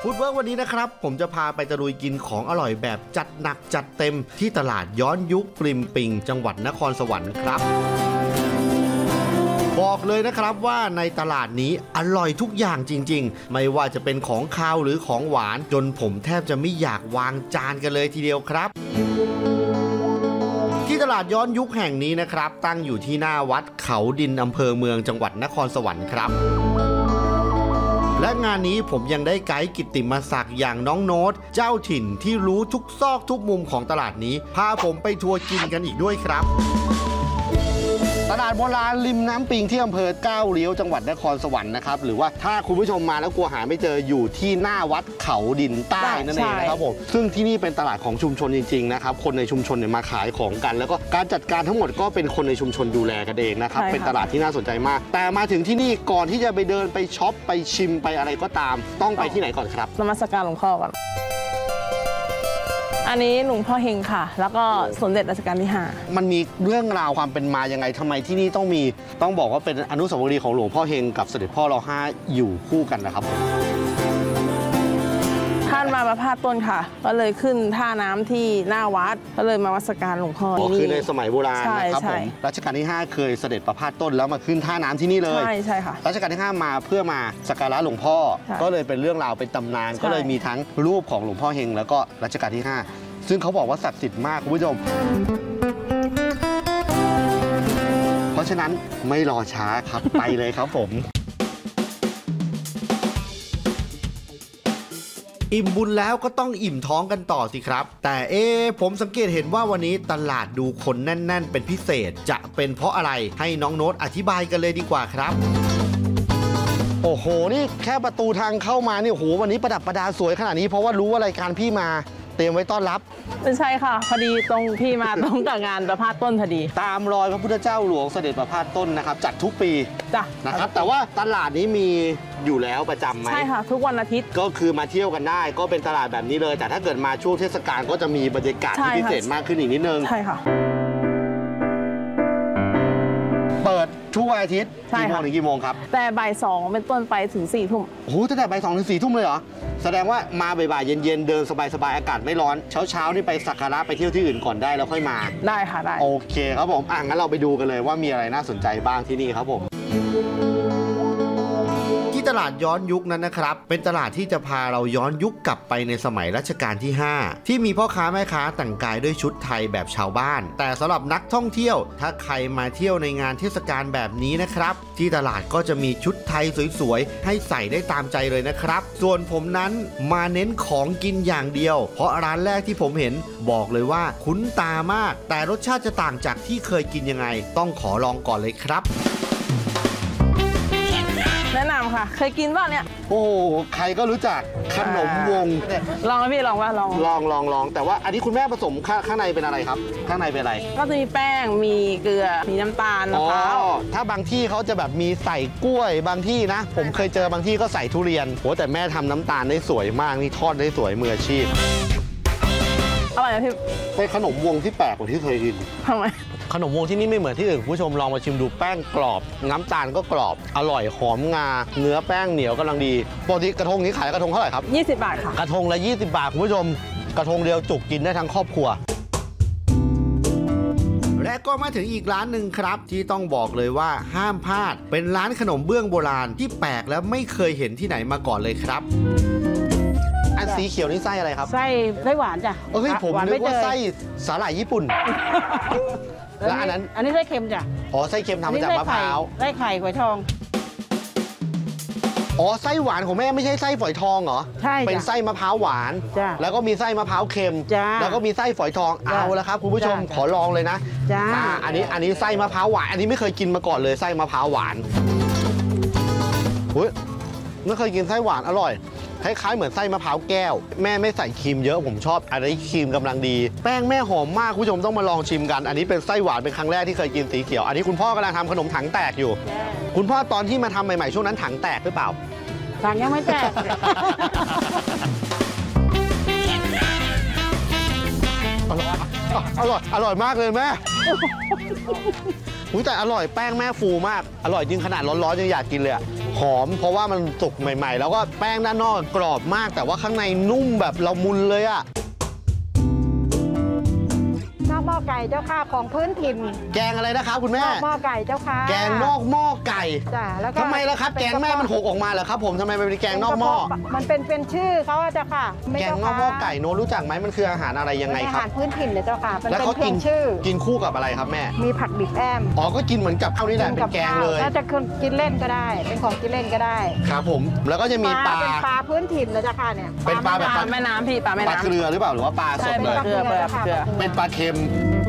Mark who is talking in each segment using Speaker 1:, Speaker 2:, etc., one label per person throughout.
Speaker 1: ฟู้ดเวิร์กวันนี้นะครับผมจะพาไปตะลุยกินของอร่อยแบบจัดหนักจัดเต็มที่ตลาดย้อนยุคปริมปิงจังหวัดนครสวรรค์ครับบอกเลยนะครับว่าในตลาดนี้อร่อยทุกอย่างจริงๆไม่ว่าจะเป็นของคาวหรือของหวานจนผมแทบจะไม่อยากวางจานกันเลยทีเดียวครับที่ตลาดย้อนยุคแห่งนี้นะครับตั้งอยู่ที่หน้าวัดเขาดินอำเภอเมืองจังหวัดนครสวรรค์ครับและงานนี้ผมยังได้ไกด์กิตติมศักดิ์อย่างน้องโน้ตเจ้าถิ่นที่รู้ทุกซอกทุกมุมของตลาดนี้พาผมไปทัวร์กินกันอีกด้วยครับตลาดโบราณริมน้ำปิงที่อำเภอก้าวเลี้ยวจังหวัดนครสวรรค์นะครับหรือว่าถ้าคุณผู้ชมมาแล้วกลัวหาไม่เจออยู่ที่หน้าวัดเขาดินใต้นั่นเองนะครับผมซึ่งที่นี่เป็นตลาดของชุมชนจริงๆนะครับคนในชุมชนเนี่ยมาขายของกันแล้วก็การจัดการทั้งหมดก็เป็นคนในชุมชนดูแลกันเองนะครับเป็นตลาดที่น่าสนใจมากแต่มาถึงที่นี่ก่อนที่จะไปเดินไปช็อปไปชิมไปอะไรก็ตามต้องไปที่ไหนก่อนครับ
Speaker 2: นมัสการหลวงพ่อก่อนอันนี้หลวงพ่อเฮงค่ะแล้วก็สมเด็จรัชกาลที่5
Speaker 1: มันมีเรื่องราวความเป็นมายังไงทำไมที่นี่ต้องบอกว่าเป็นอนุสาวรีย์ของหลวงพ่อเฮงกับเสด็จพ่อร.5อยู่คู่กันนะครับ
Speaker 2: ท่านมาประพาสต้นค่ะก็เลยขึ้นท่าน้ำที่หน้าวัดก็เลยมาวัดการหลวงพ่อ
Speaker 1: คือในสมัยโบราณนะครับผมรัชกาลที่5เคยเสด็จประพาสต้นแล้วมาขึ้นท่าน้ำที่นี่เลย
Speaker 2: ใช่ค่ะ
Speaker 1: รัชกาลที่5มาเพื่อมาสักการะหลวงพ่อก็เลยเป็นเรื่องราวเป็นตำนานก็เลยมีทั้งรูปของหลวงพ่อเฮงแล้วก็รัชกาลที่5ซึ่งเขาบอกว่าศักดิ์สิทธิ์มากคุณผู้ชมเพราะฉะนั้นไม่รอช้าครับไปเลยครับผมอิ่มบุญแล้วก็ต้องอิ่มท้องกันต่อสิครับแต่ผมสังเกตเห็นว่าวันนี้ตลาดดูคนแน่นๆเป็นพิเศษจะเป็นเพราะอะไรให้น้องโน้ตอธิบายกันเลยดีกว่าครับโอ้โหนี่แค่ประตูทางเข้ามานี่โอ้โหวันนี้ประดับประดาสวยขนาดนี้เพราะว่ารู้ว่ารายการพี่มาเตรียมไว้ต้อนรับ
Speaker 2: ไม่ใช่ค่ะพอดีตรงพี่มาตรงกับงานประพาสต้นพอดี
Speaker 1: ตามรอยพระพุทธเจ้าหลวงเสด็จประพาสต้นนะครับจัดทุกปีนะครับแต่ว่าตลาดนี้มีอยู่แล้วประจำไหม
Speaker 2: ใช่ค่ะทุกวันอาทิตย์
Speaker 1: ก็คือมาเที่ยวกันได้ก็เป็นตลาดแบบนี้เลยแต่ถ้าเกิดมาช่วงเทศกาลก็จะมีบรรยากาศที่พิเศษมากขึ้นอีกนิดนึง
Speaker 2: ใช่ค่ะ
Speaker 1: เปิดทุกวันอาทิตย์กี่โมงถึงกี่โมงครับ
Speaker 2: แต่บ่าย2เป็นต้นไปถึง4 ทุ่ม
Speaker 1: โอ้โหตั้งแต่บ่าย2ถึง4 ทุ่มเลยเหรอแสดงว่ามาบ่ายๆเย็นๆเดินสบายๆอากาศไม่ร้อนเช้านี่ไปสักการะไปเที่ยวที่อื่นก่อนได้แล้วค่อยมา
Speaker 2: ได้ค่ะได้
Speaker 1: โอเคครับผมงั้นเราไปดูกันเลยว่ามีอะไรน่าสนใจบ้างที่นี่ครับผมตลาดย้อนยุคนั้นนะครับเป็นตลาดที่จะพาเราย้อนยุคกลับไปในสมัยรัชกาลที่5ที่มีพ่อค้าแม่ค้าแต่งกายด้วยชุดไทยแบบชาวบ้านแต่สำหรับนักท่องเที่ยวถ้าใครมาเที่ยวในงานเทศกาลแบบนี้นะครับที่ตลาดก็จะมีชุดไทยสวยๆให้ใส่ได้ตามใจเลยนะครับส่วนผมนั้นมาเน้นของกินอย่างเดียวเพราะร้านแรกที่ผมเห็นบอกเลยว่าคุ้นตามากแต่รสชาติจะต่างจากที่เคยกินยังไงต้องขอลองก่อนเลยครับ
Speaker 2: แนะนำค่ะเคยกินป่ะเนี่ย
Speaker 1: โอ้ใครก็รู้จักขนมวง
Speaker 2: ลองไหมพี่ลองว่าล
Speaker 1: องแต่ว่าอันนี้คุณแม่ผสมข้างในเป็นอะไรครับข้างในเป็นอะไร
Speaker 2: ก็จะมีแป้งมีเกลือมีน้ำตาลมะพร้าว
Speaker 1: ถ้าบางที่เขาจะแบบมีใส่กล้วยบางที่นะผมเคยเจอบางที่ก็ใส่ทุเรียนโหแต่แม่ทำน้ำตาลได้สวยมากนี่ทอดได้สวยมืออาชีพ
Speaker 2: อร่อยนะพี่
Speaker 1: เป็นขนมวงที่แปลกกว่าที่เคยกิน
Speaker 2: ทำไม
Speaker 1: ขนมวงที่นี่ไม่เหมือนที่อื่นผู้ชมลองมาชิมดูแป้งกรอบน้ำตาลก็กรอบอร่อยหอมงาเนื้อแป้งเหนียวกำลังดีปกติกระทงนี้ขายกระทงเท่าไหร่ครับ
Speaker 2: 20 บาทค่ะ
Speaker 1: กระทงละ20 บาทคุณผู้ชมกระทงเดียวจุกกินได้ทั้งครอบครัวและก็มาถึงอีกร้านหนึ่งครับที่ต้องบอกเลยว่าห้ามพลาดเป็นร้านขนมเบื้องโบราณที่แปลกและไม่เคยเห็นที่ไหนมาก่อนเลยครับอันสีเขียวนี่ไส้อะไรครับ
Speaker 2: ไส้หวานจ้ะ
Speaker 1: ผมนึกว่าไส้สาหร่ายญี่ปุ่นแล้วอัน
Speaker 2: นี้ไส้เค็มจ้ะ
Speaker 1: ไส้เค็มทำมาจากมะพร้าว
Speaker 2: ไส้ไข่ฝอยทอง
Speaker 1: ไส้หวานของแม่ไม่ใช่ไส้ฝอยทองเหรอ
Speaker 2: ใช่
Speaker 1: เป็นไส้มะพร้าวหวานแล้วก็มีไส้มะพร้าวเค็มแล้วก็มีไส้ฝอยทองเอาละครับคุณผู้ชมขอลองเลยนะอันนี้ไส้มะพร้าวหวานอันนี้ไม่เคยกินมาก่อนเลยไส้มะพร้าวหวานไม่เคยกินไส้หวานอร่อยคล้ายๆเหมือนไส้มะพร้าวแก้วแม่ไม่ใส่ครีมเยอะผมชอบอันนี้ครีมกำลังดีแป้งแม่หอมมากคุณผู้ชมต้องมาลองชิมกันอันนี้เป็นไส้หวานเป็นครั้งแรกที่เคยกินสีเขียวอันนี้คุณพ่อกำลังทำขนมถังแตกอยู่คุณพ่อตอนที่มาทำใหม่ๆช่วงนั้นถังแตกหรือเปล่า
Speaker 2: ถังยังไม่แตก
Speaker 1: อร่อยมากเลยแม่แต่อร่อยแป้งแม่ฟูมากอร่อยจริงขนาดร้อนๆยังอยากกินเลยหอมเพราะว่ามันสุกใหม่ๆ แล้วก็แป้งด้านนอกกรอบมากแต่ว่าข้างในนุ่มแบบละมุนเลยอะ
Speaker 3: นอกหม้อไก่เจ้าค่ะของพื้นถิ่น
Speaker 1: แกงอะไรนะครับคุณแม่
Speaker 3: นอกหม้อไก่เจ้าค่ะ
Speaker 1: แกงนอกหม้อไก่
Speaker 3: จ้ะแล้วก็
Speaker 1: ทำไมล่ะครับแกงแม่มันหกออกมาเหรอครับผมทำไมเป็นแกงนอกหม้อ
Speaker 3: มันเป็นชื่อเขาอะเจ้าค่ะไม่
Speaker 1: แกง
Speaker 3: เจ้าน
Speaker 1: อกหม้อไก่โน้ตรู้จักไหมมันคืออาหารอะไรยังไง
Speaker 3: เป็นอา
Speaker 1: ครับ
Speaker 3: หารพื้นถิ่นเลยเจ้าค่ะมัน
Speaker 1: แล้ว
Speaker 3: เป็น
Speaker 1: เขา
Speaker 3: เพี
Speaker 1: กิ
Speaker 3: ย
Speaker 1: น
Speaker 3: งชื่อ
Speaker 1: กินคู่กับอะไรครับแม่
Speaker 3: มีผักดิบแอม
Speaker 1: อ๋อก็กินเหมือนกับข้าวนี่แหละเป็นแกงเลย
Speaker 3: ถ้าจะกินเล่นก็ได้ เป็นของกินเล่นก็ได้
Speaker 1: ครับผมแล้วก็จะมีปลา
Speaker 3: เป็นปลาพื้นถิ่นเลยเจ้าค่ะเนี่ย
Speaker 1: เป็นปลาแบบ
Speaker 2: ปลาแม่น้ำพี่ปลาแม่
Speaker 1: ปลา
Speaker 2: น้ำ
Speaker 1: เกลือหรือเปล่าหรือว่าปลาส
Speaker 2: ใช่
Speaker 1: ดเลย
Speaker 2: เกลือเกลือเกลือ
Speaker 1: เป็นปลาเค็ม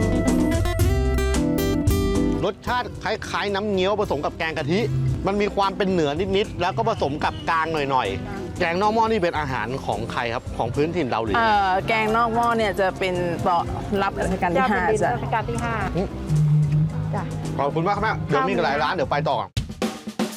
Speaker 1: รสชาติคล้ายๆน้ำเงี้ยวผสมกับแกงกะทิ มันมีความเป็นเหนือนิดๆ แล้วก็ผสมกับกลางหน่อยๆ แกงนอกหม้อนี่เป็นอาหารของใครครับ ของพื้นถิ่นเราหรือ
Speaker 2: แกงนอกหม้อเนี่ยจะเป็นเปาะรับราชการที่
Speaker 3: เจ้าแผ่น
Speaker 2: 5
Speaker 3: ดิน
Speaker 2: จ้ะ
Speaker 3: รัชกาลที่5จ้ะ
Speaker 1: ขอบคุณมากครับแม่เดี๋ยวมีอีกหลายร้านเดี๋ยวไปต่อกัน